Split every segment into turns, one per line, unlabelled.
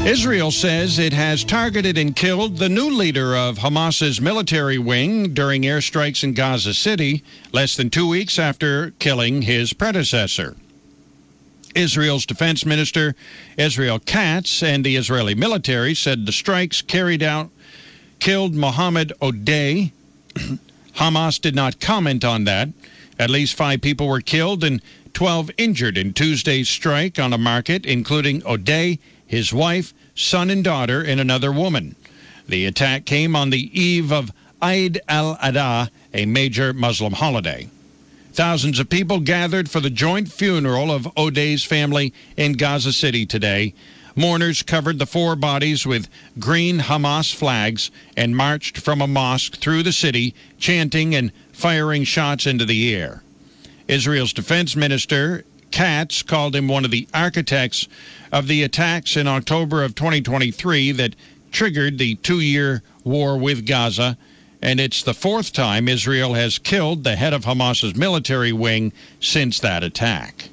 Israel says it has targeted and killed the new leader of Hamas's military wing during airstrikes in Gaza City, less than 2 weeks after killing his predecessor. Israel's defense minister, Israel Katz, and the Israeli military said the strikes carried out killed Mohammed Odeh. Hamas did not comment on that. At least 5 people were killed and 12 injured in Tuesday's strike on a market, including Odeh, his wife, son and daughter, and another woman. The attack came on the eve of Eid al-Adha, a major Muslim holiday. Thousands of people gathered for the joint funeral of Odeh's family in Gaza City today. Mourners covered the 4 bodies with green Hamas flags and marched from a mosque through the city, chanting and firing shots into the air. Israel's defense minister, Katz, called him one of the architects of the attacks in October of 2023 that triggered the 2-year war with Gaza, and it's the 4th time Israel has killed the head of Hamas's military wing since that attack.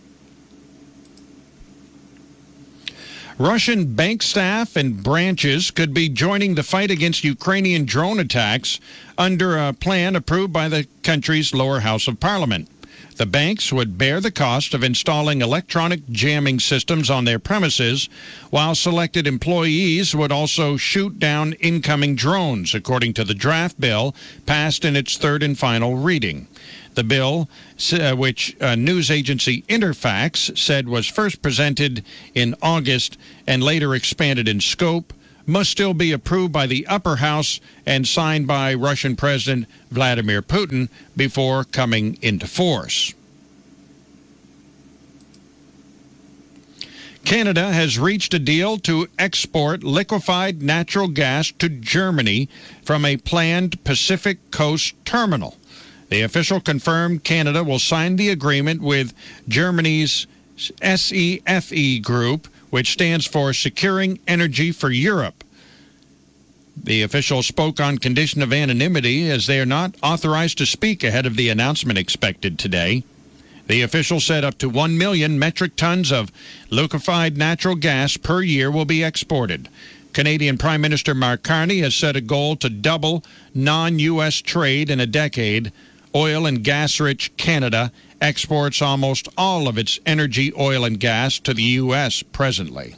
Russian bank staff and branches could be joining the fight against Ukrainian drone attacks under a plan approved by the country's lower house of parliament. The banks would bear the cost of installing electronic jamming systems on their premises, while selected employees would also shoot down incoming drones, according to the draft bill passed in its 3rd and final reading. The bill, which news agency Interfax said was first presented in August and later expanded in scope, must still be approved by the upper house and signed by Russian President Vladimir Putin before coming into force. Canada has reached a deal to export liquefied natural gas to Germany from a planned Pacific Coast terminal. The official confirmed Canada will sign the agreement with Germany's SEFE Group, which stands for Securing Energy for Europe. The official spoke on condition of anonymity, as they are not authorized to speak ahead of the announcement expected today. The official said up to 1 million metric tons of liquefied natural gas per year will be exported. Canadian Prime Minister Mark Carney has set a goal to double non-U.S. trade in a decade. Oil and gas-rich Canada exports almost all of its energy, oil, and gas to the U.S. presently.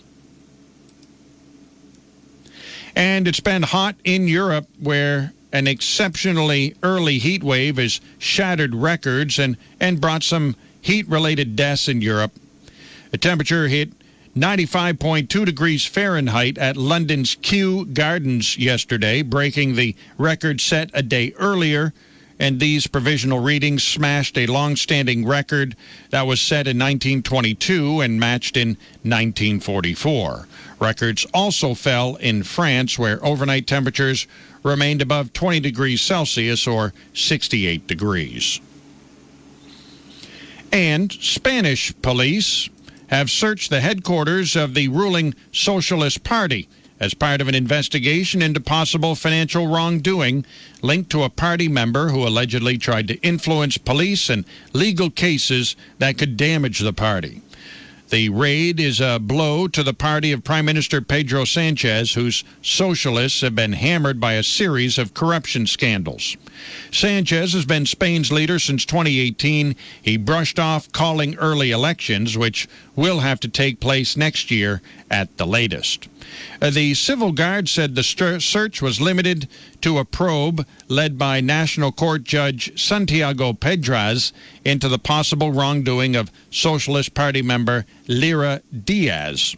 And it's been hot in Europe, where an exceptionally early heat wave has shattered records and brought some heat-related deaths in Europe. The temperature hit 95.2 degrees Fahrenheit at London's Kew Gardens yesterday, breaking the record set a day earlier. And these provisional readings smashed a long-standing record that was set in 1922 and matched in 1944. Records also fell in France, where overnight temperatures remained above 20 degrees Celsius or 68 degrees. And Spanish police have searched the headquarters of the ruling Socialist Party as part of an investigation into possible financial wrongdoing linked to a party member who allegedly tried to influence police and legal cases that could damage the party. The raid is a blow to the party of Prime Minister Pedro Sanchez, whose socialists have been hammered by a series of corruption scandals. Sanchez has been Spain's leader since 2018. He brushed off calling early elections, which will have to take place next year at the latest. The Civil Guard said the search was limited to a probe led by National Court Judge Santiago Pedraz into the possible wrongdoing of Socialist Party member Lira Diaz.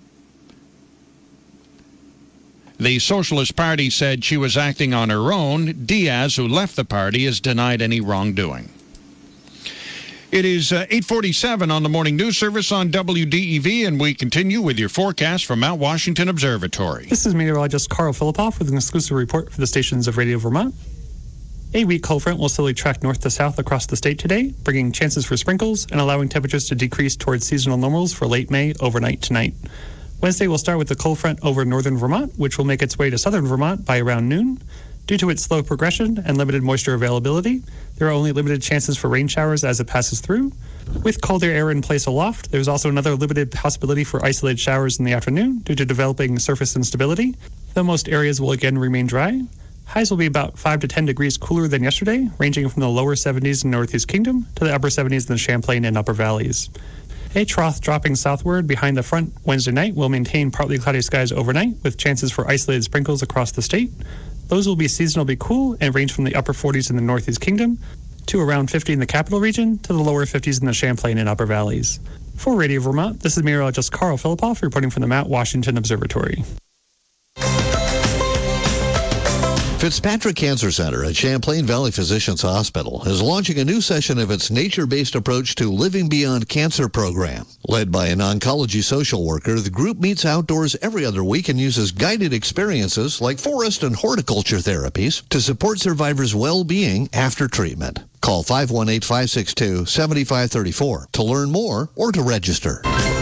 The Socialist Party said she was acting on her own. Diaz, who left the party, has denied any wrongdoing. It is 8:47 on the Morning News Service on WDEV, and we continue with your forecast from Mount Washington Observatory.
This is meteorologist Carl Filipoff with an exclusive report for the stations of Radio Vermont. A weak cold front will slowly track north to south across the state today, bringing chances for sprinkles and allowing temperatures to decrease towards seasonal normals for late May overnight tonight. Wednesday will start with the cold front over northern Vermont, which will make its way to southern Vermont by around noon. Due to its slow progression and limited moisture availability, there are only limited chances for rain showers as it passes through. With colder air in place aloft, there's also another limited possibility for isolated showers in the afternoon due to developing surface instability, though most areas will again remain dry. Highs will be about 5 to 10 degrees cooler than yesterday, ranging from the lower 70s in Northeast Kingdom to the upper 70s in the Champlain and Upper Valleys. A trough dropping southward behind the front Wednesday night will maintain partly cloudy skies overnight with chances for isolated sprinkles across the state. Those will be seasonably cool and range from the upper 40s in the Northeast Kingdom to around 50 in the capital region to the lower 50s in the Champlain and Upper Valleys. For Radio Vermont, this is meteorologist Carl Filipoff reporting from the Mount Washington Observatory.
Fitzpatrick Cancer Center at Champlain Valley Physicians Hospital is launching a new session of its nature-based approach to Living Beyond Cancer program. Led by an oncology social worker, the group meets outdoors every other week and uses guided experiences like forest and horticulture therapies to support survivors' well-being after treatment. Call 518-562-7534 to learn more or to register.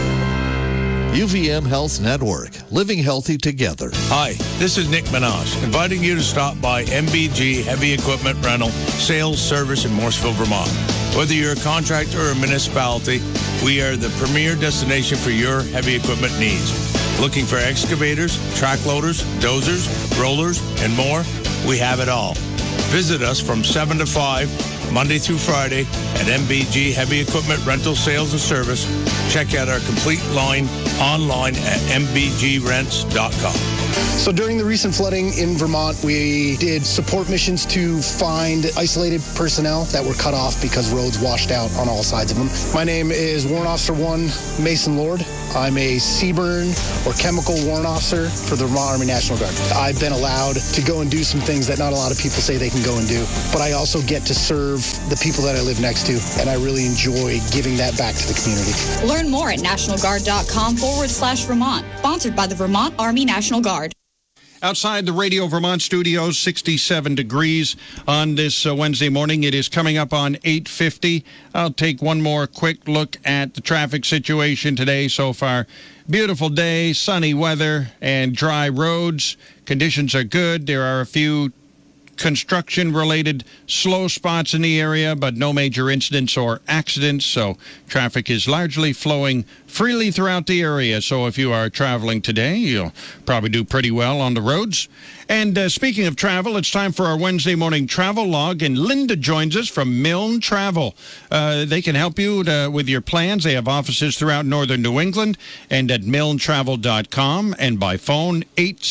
UVM Health Network, living healthy together.
Hi, this is Nick Minaj, inviting you to stop by MBG Heavy Equipment Rental, Sales Service in Morrisville, Vermont. Whether you're a contractor or a municipality, we are the premier destination for your heavy equipment needs. Looking for excavators, track loaders, dozers, rollers, and more? We have it all. Visit us from 7 to 5, Monday through Friday at MBG Heavy Equipment Rental Sales and Service. Check out our complete line online at mbgrents.com.
So during the recent flooding in Vermont, we did support missions to find isolated personnel that were cut off because roads washed out on all sides of them. My name is Warrant Officer 1 Mason Lord. I'm a CBRN or chemical warrant officer for the Vermont Army National Guard. I've been allowed to go and do some things that not a lot of people say they can go and do, but I also get to serve the people that I live next to, and I really enjoy giving that back to the community.
Learn more at nationalguard.com/Vermont. Sponsored by the Vermont Army National Guard.
Outside the Radio Vermont studios, 67 degrees on this Wednesday morning. It is coming up on 8:50. I'll take one more quick look at the traffic situation today so far. Beautiful day, sunny weather, and dry roads. Conditions are good. There are a few construction-related slow spots in the area, but no major incidents or accidents, so traffic is largely flowing freely throughout the area. So if you are traveling today, you'll probably do pretty well on the roads. And speaking of travel, it's time for our Wednesday morning travel log, and Linda joins us from Milne Travel. They can help you with your plans. They have offices throughout northern New England and at milnetravel.com and by phone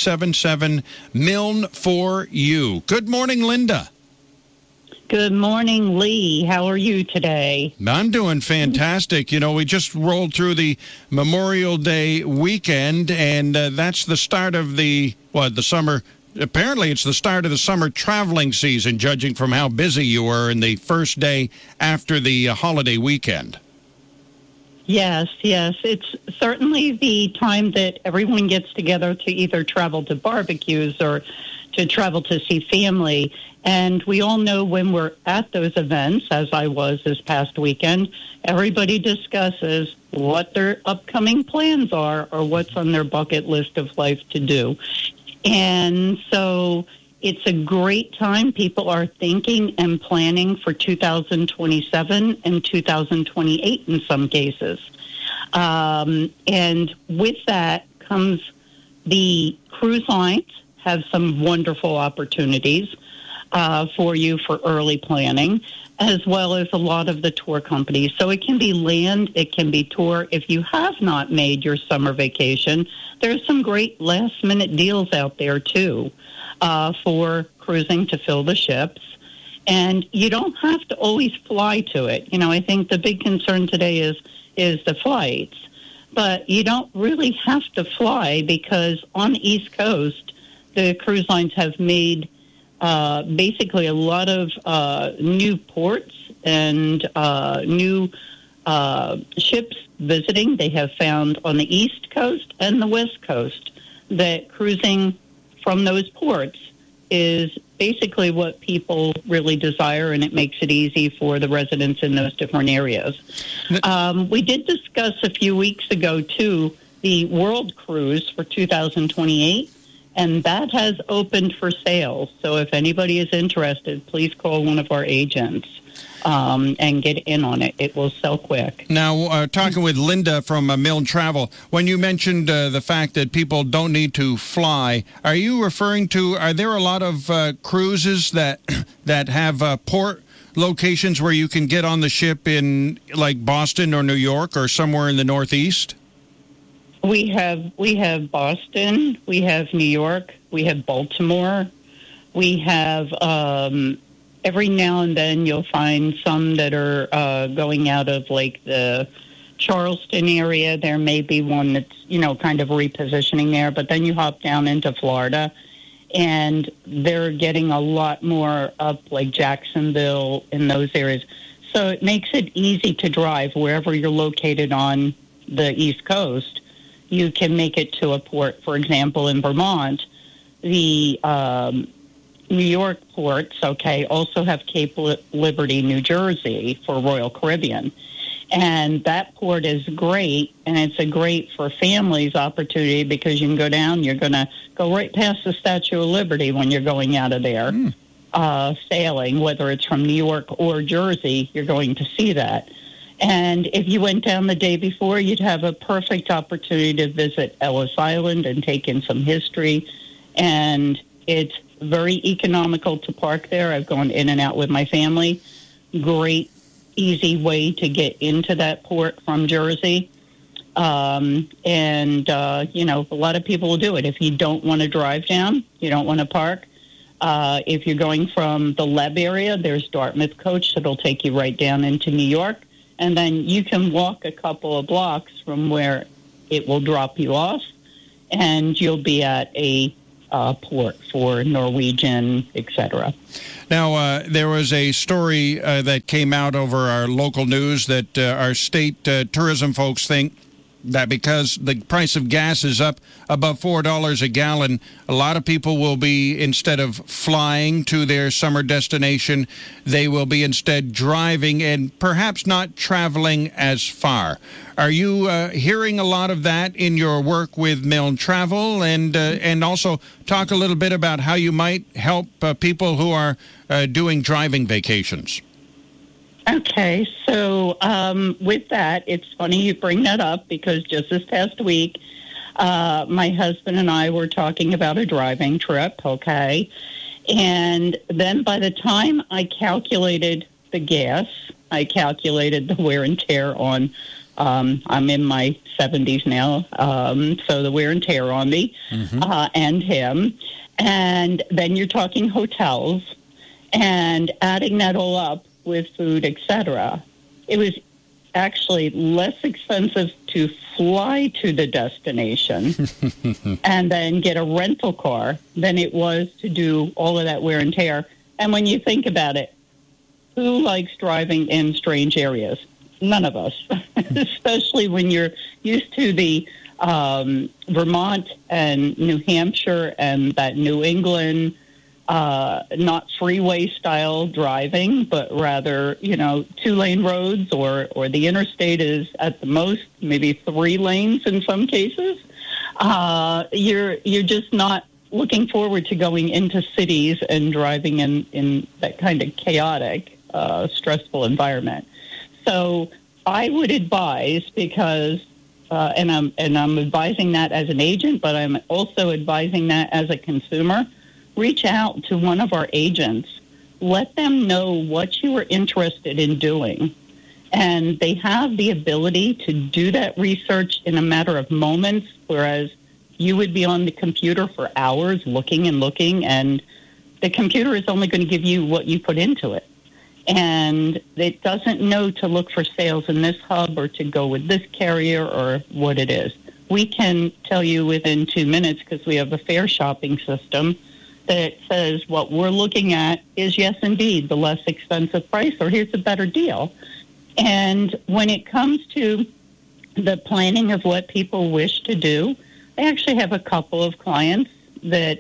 877-MILNE-4U. Good morning, Linda.
Good morning, Lee. How are you today?
I'm doing fantastic. You know, we just rolled through the Memorial Day weekend, and that's the start of the summer. Apparently, it's the start of the summer traveling season, judging from how busy you were in the first day after the holiday weekend.
Yes. It's certainly the time that everyone gets together to either travel to barbecues or to travel to see family. And we all know when we're at those events, as I was this past weekend, everybody discusses what their upcoming plans are or what's on their bucket list of life to do. And so it's a great time. People are thinking and planning for 2027 and 2028 in some cases. And with that comes the cruise lines have some wonderful opportunities for you for early planning, as well as a lot of the tour companies. So it can be land, it can be tour. If you have not made your summer vacation, there's some great last-minute deals out there, too, for cruising to fill the ships. And you don't have to always fly to it. You know, I think the big concern today is the flights. But you don't really have to fly because on the East Coast, the cruise lines have made basically a lot of new ports and new ships visiting. They have found on the East Coast and the West Coast that cruising from those ports is basically what people really desire, and it makes it easy for the residents in those different areas. We did discuss a few weeks ago, too, the World Cruise for 2028. And that has opened for sales. So if anybody is interested, please call one of our agents and get in on it. It will sell quick.
Now, talking with Linda from Milne Travel, when you mentioned the fact that people don't need to fly, are you referring to, are there a lot of cruises that have port locations where you can get on the ship in like Boston or New York or somewhere in the Northeast?
We have Boston, we have New York, we have Baltimore, we have every now and then you'll find some that are going out of like the Charleston area. There may be one that's, kind of repositioning there, but then you hop down into Florida and they're getting a lot more up like Jacksonville in those areas. So it makes it easy to drive wherever you're located on the East Coast. You can make it to a port. For example, in Vermont, the New York ports, also have Cape Liberty, New Jersey for Royal Caribbean. And that port is great, and it's a great for families opportunity because you can go down, you're going to go right past the Statue of Liberty when you're going out of there, sailing, whether it's from New York or Jersey, you're going to see that. And if you went down the day before, you'd have a perfect opportunity to visit Ellis Island and take in some history. And it's very economical to park there. I've gone in and out with my family. Great, easy way to get into that port from Jersey. A lot of people will do it. If you don't want to drive down, you don't want to park. If you're going from the Leb area, there's Dartmouth Coach that'll take you right down into New York. And then you can walk a couple of blocks from where it will drop you off, and you'll be at a port for Norwegian, etc.
Now, there was a story that came out over our local news that our state tourism folks think that because the price of gas is up above $4 a gallon, a lot of people will be, instead of flying to their summer destination, they will be instead driving and perhaps not traveling as far. Are you hearing a lot of that in your work with Milne Travel? And also talk a little bit about how you might help people who are doing driving vacations.
Okay, so with that, it's funny you bring that up because just this past week, my husband and I were talking about a driving trip, okay? And then by the time I calculated the gas, I calculated the wear and tear on, I'm in my 70s now, so the wear and tear on me and him. And then you're talking hotels and adding that all up with food, etc. It was actually less expensive to fly to the destination and then get a rental car than it was to do all of that wear and tear. And when you think about it, who likes driving in strange areas? None of us, especially when you're used to the Vermont and New Hampshire and that New England not freeway style driving, but rather, 2-lane roads or the interstate is at the most maybe 3 lanes in some cases. You're just not looking forward to going into cities and driving in that kind of chaotic, stressful environment. So I would advise because, and I'm advising that as an agent, but I'm also advising that as a consumer. Reach out to one of our agents. Let them know what you are interested in doing. And they have the ability to do that research in a matter of moments, whereas you would be on the computer for hours looking, and the computer is only going to give you what you put into it. And it doesn't know to look for sales in this hub or to go with this carrier or what it is. We can tell you within 2 minutes because we have a fare shopping system that says what we're looking at is, yes, indeed, the less expensive price, or here's a better deal. And when it comes to the planning of what people wish to do, I actually have a couple of clients that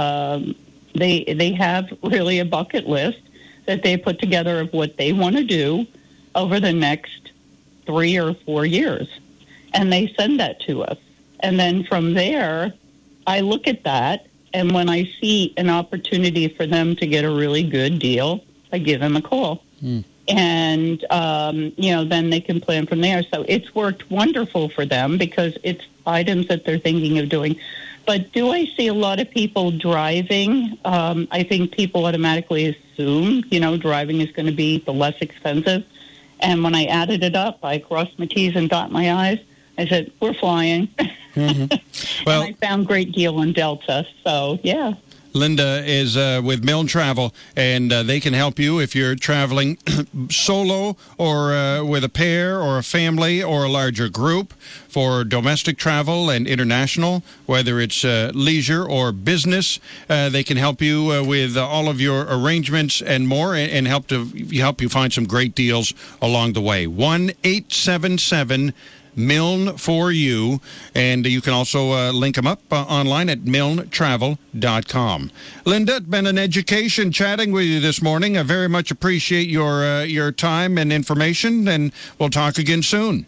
they have really a bucket list that they put together of what they want to do over the next 3 or 4 years. And they send that to us. And then from there, I look at that And when I see an opportunity for them to get a really good deal, I give them a call. And, then they can plan from there. So it's worked wonderful for them because it's items that they're thinking of doing. But do I see a lot of people driving? I think people automatically assume, driving is going to be the less expensive. And when I added it up, I crossed my T's and dot my I's. I said, we're flying.
Well,
and I found great deal on Delta. So, yeah.
Linda is with Milne Travel, and they can help you if you're traveling solo or with a pair or a family or a larger group for domestic travel and international, whether it's leisure or business. They can help you with all of your arrangements and more, and help you find some great deals along the way. 1-877 Milne for you, and you can also link them up online at milnetravel.com. Linda, it's been an education chatting with you this morning. I very much appreciate your time and information, and we'll talk again soon.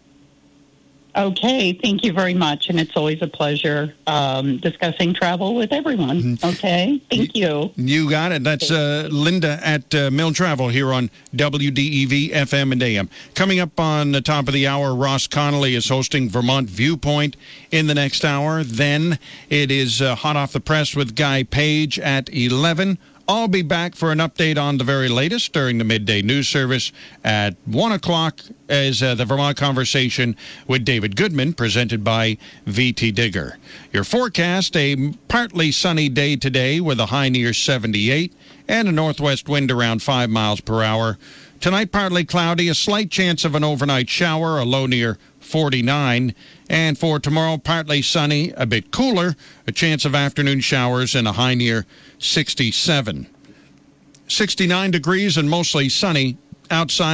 Okay, thank you very much, and it's always a pleasure discussing travel with everyone. Okay, thank you.
You got it. That's Linda at Milne Travel here on WDEV FM and AM. Coming up on the top of the hour, Ross Connolly is hosting Vermont Viewpoint in the next hour. Then it is Hot Off the Press with Guy Page at 11. I'll be back for an update on the very latest during the midday news service at 1 o'clock as the Vermont Conversation with David Goodman, presented by VT Digger. Your forecast, a partly sunny day today with a high near 78 and a northwest wind around 5 miles per hour. Tonight, partly cloudy, a slight chance of an overnight shower, a low near 49. And for tomorrow, partly sunny, a bit cooler, a chance of afternoon showers and a high near 67. 69 degrees and mostly sunny outside.